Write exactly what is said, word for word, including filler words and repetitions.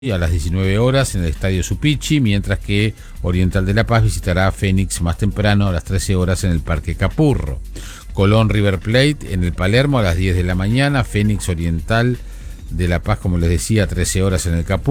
a las diecinueve horas en el Estadio Supichi, mientras que Oriental de La Paz visitará a Fénix más temprano a las trece horas en el Parque Capurro. Colón River Plate en el Palermo a las diez de la mañana, Fénix Oriental de La Paz, como les decía, a trece horas en el Capurro.